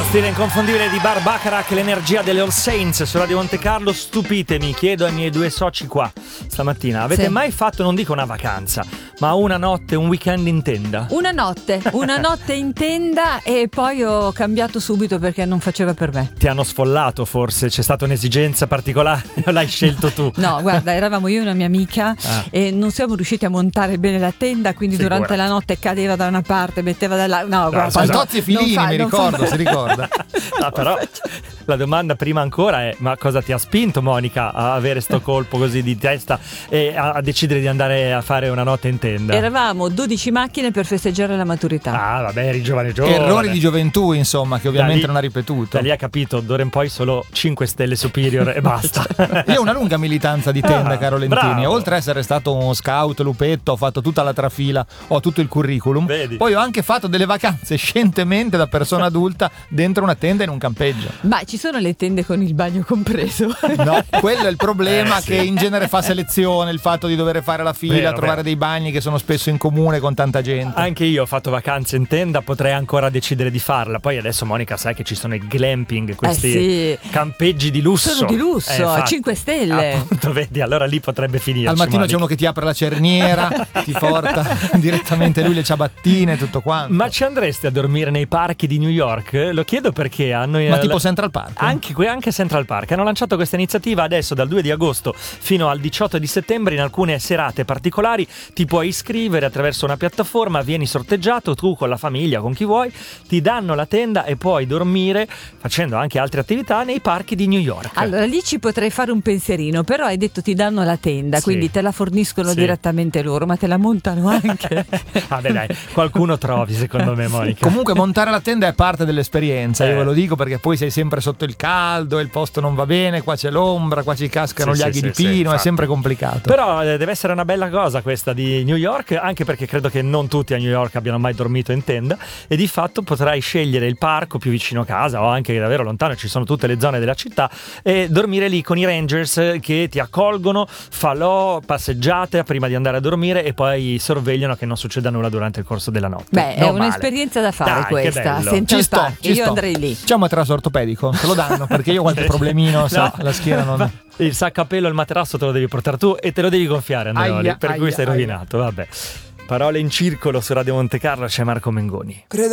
Stile inconfondibile di Bar Bacharach, l'energia delle All Saints su Radio Monte Carlo. Stupitemi, chiedo ai miei due soci qua stamattina, avete mai fatto, non dico una vacanza, ma una notte, un weekend in tenda? Una notte in tenda, e poi ho cambiato subito perché non faceva per me. Ti hanno sfollato forse? C'è stata un'esigenza particolare o l'hai scelto tu? No, guarda, eravamo io e una mia amica e non siamo riusciti a montare bene la tenda, quindi durante la notte cadeva da una parte, metteva dall'altra. No, guarda, Fantozzi e Filini, mi ricordo, si ricorda. No, però la domanda prima ancora è: ma cosa ti ha spinto, Monica, a avere sto colpo così di testa e a decidere di andare a fare una notte in tenda? Eravamo 12 macchine per festeggiare la maturità. Ah, vabbè, eri giovane. Errori di gioventù, insomma, che ovviamente non ha ripetuto. Da lì ha capito, d'ora in poi solo 5 stelle superior e basta. Io ho una lunga militanza di tenda, caro Lentini. Bravo. Oltre a essere stato uno scout, lupetto, ho fatto tutta la trafila, ho tutto il curriculum. Vedi? Poi ho anche fatto delle vacanze scientemente da persona adulta dentro una tenda in un campeggio. Ma ci sono le tende con il bagno compreso? No, quello è il problema, sì. che in genere fa selezione, il fatto di dover fare la fila, Vero, trovare dei bagni che sono spesso in comune con tanta gente. Anche io ho fatto vacanze in tenda, potrei ancora decidere di farla. Poi adesso, Monica, sai che ci sono i glamping, questi sì. campeggi di lusso. Sono di lusso, a infatti, 5 stelle. Appunto, vedi, allora lì potrebbe finirci. Al mattino Monica. c'è uno che ti apre la cerniera, ti porta direttamente lui le ciabattine e tutto quanto. Ma ci andresti a dormire nei parchi di New York? Lo chiedo perché hanno... Ma tipo Central Park? Anche Central Park hanno lanciato questa iniziativa adesso dal 2 di agosto fino al 18 di settembre. In alcune serate particolari ti puoi iscrivere attraverso una piattaforma, vieni sorteggiato tu con la famiglia, con chi vuoi, ti danno la tenda e puoi dormire facendo anche altre attività nei parchi di New York. Allora lì ci potrei fare un pensierino, però hai detto ti danno la tenda, Sì. quindi te la forniscono Sì. direttamente loro, ma te la montano anche. Vabbè dai, qualcuno trovi secondo me, Monica. Comunque montare la tenda è parte dell'esperienza, io ve lo Eh. dico, perché poi sei sempre sotto il caldo e il posto non va bene, qua c'è l'ombra, qua ci cascano Sì, gli sì, aghi sì, di sì, pino, è infatti. sempre complicato. Però deve essere una bella cosa questa di New York, anche perché credo che non tutti a New York abbiano mai dormito in tenda, e di fatto potrai scegliere il parco più vicino a casa o anche davvero lontano, ci sono tutte le zone della città, e dormire lì con i rangers che ti accolgono, falò, passeggiate prima di andare a dormire e poi sorvegliano che non succeda nulla durante il corso della notte. Beh, è Non male. un'esperienza da fare. Dai, che questa, bello. Central Ci sto, Park. ci Io sto. andrei lì. C'è un materasso ortopedico? Te lo danno, perché io ho qualche problemino, sa, la schiena non... Il sacco a pelo e il materasso te lo devi portare tu e te lo devi gonfiare, Andreoli, Aia, per cui aia, sei aia. rovinato. Vabbè. Parole in circolo su Radio Monte Carlo, c'è Marco Mengoni.